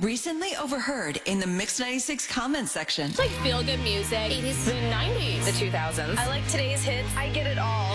Recently overheard in the Mix 96 comment section. It's like feel-good music. 80s, the 90s, the 2000s. I like today's hits. I get it all.